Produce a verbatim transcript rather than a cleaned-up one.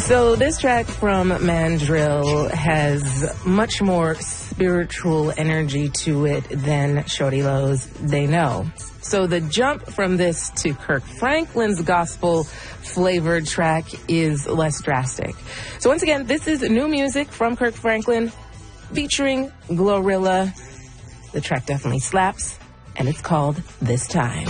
So this track from Mandrill has much more spiritual energy to it than Shorty Lowe's They Know. So the jump from this to Kirk Franklin's gospel-flavored track is less drastic. So once again, this is new music from Kirk Franklin featuring Glorilla. The track definitely slaps, and it's called This Time.